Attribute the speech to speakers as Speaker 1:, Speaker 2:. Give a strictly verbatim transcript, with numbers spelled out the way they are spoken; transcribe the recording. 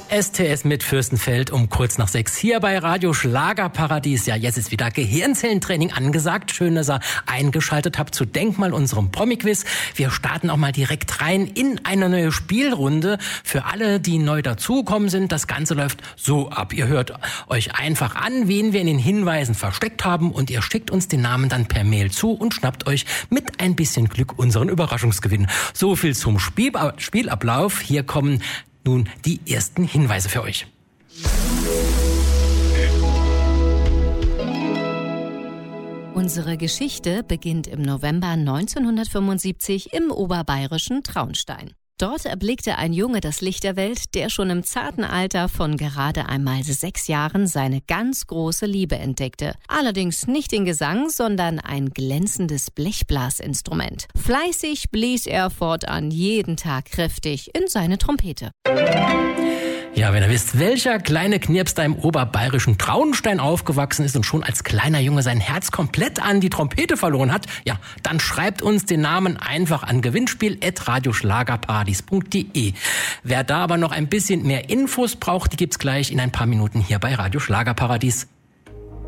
Speaker 1: S T S mit Fürstenfeld um kurz nach sechs hier bei Radio Schlagerparadies. Ja, jetzt ist wieder Gehirnzellentraining angesagt. Schön, dass ihr eingeschaltet habt zu Denkmal, unserem Promi-Quiz. Wir starten auch mal direkt rein in eine neue Spielrunde. Für alle, die neu dazugekommen sind, das Ganze läuft so ab. Ihr hört euch einfach an, wen wir in den Hinweisen versteckt haben, und ihr schickt uns den Namen dann per Mail zu und schnappt euch mit ein bisschen Glück unseren Überraschungsgewinn. So viel zum Spiel, Spielablauf. Hier kommen nun die ersten Hinweise für euch.
Speaker 2: Unsere Geschichte beginnt im November neunzehnhundertfünfundsiebzig im oberbayerischen Traunstein. Dort erblickte ein Junge das Licht der Welt, der schon im zarten Alter von gerade einmal sechs Jahren seine ganz große Liebe entdeckte. Allerdings nicht den Gesang, sondern ein glänzendes Blechblasinstrument. Fleißig blies er fortan jeden Tag kräftig in seine Trompete.
Speaker 1: Ja, wenn ihr wisst, welcher kleine Knirps da im oberbayerischen Traunstein aufgewachsen ist und schon als kleiner Junge sein Herz komplett an die Trompete verloren hat, ja, dann schreibt uns den Namen einfach an gewinnspiel at radioschlagerparadies punkt de. Wer da aber noch ein bisschen mehr Infos braucht, die gibt's gleich in ein paar Minuten hier bei Radio Schlagerparadies.